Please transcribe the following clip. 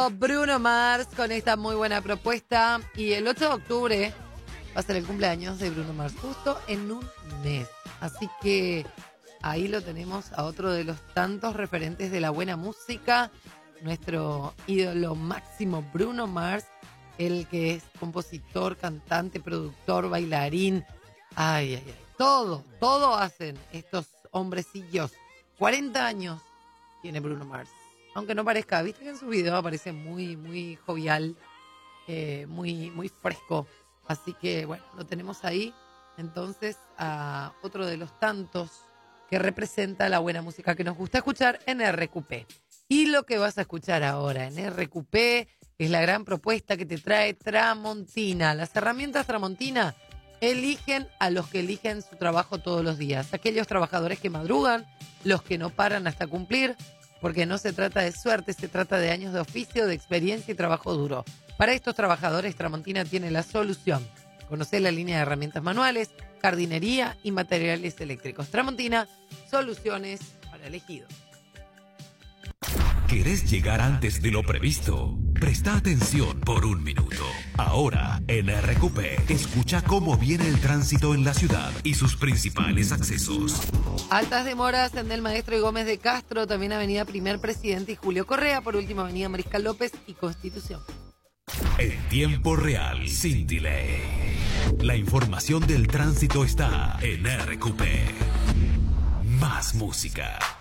llegó Bruno Mars con esta muy buena propuesta. Y el 8 de octubre va a ser el cumpleaños de Bruno Mars, justo en un mes. Así que ahí lo tenemos a otro de los tantos referentes de la buena música, nuestro ídolo máximo Bruno Mars, el que es compositor, cantante, productor, bailarín. Ay, ay, ay. Todo hacen estos hombrecillos. 40 años tiene Bruno Mars. Aunque no parezca, viste que en su video aparece muy jovial, muy fresco. Así que, bueno, lo tenemos ahí. Entonces, a otro de los tantos que representa la buena música que nos gusta escuchar en RQP. Y lo que vas a escuchar ahora en RQP es la gran propuesta que te trae Tramontina. Las herramientas Tramontina eligen a los que eligen su trabajo todos los días. Aquellos trabajadores que madrugan, los que no paran hasta cumplir, porque no se trata de suerte, se trata de años de oficio, de experiencia y trabajo duro. Para estos trabajadores, Tramontina tiene la solución. Conocé la línea de herramientas manuales, jardinería y materiales eléctricos. Tramontina, soluciones para elegidos. ¿Querés llegar antes de lo previsto? Presta atención por un minuto. Ahora, en RQP, escucha cómo viene el tránsito en la ciudad y sus principales accesos. Altas demoras en Del Maestro y Gómez de Castro, también Avenida Primer Presidente y Julio Correa, por último Avenida Mariscal López y Constitución. En tiempo real, sin delay. La información del tránsito está en RQP. Más música.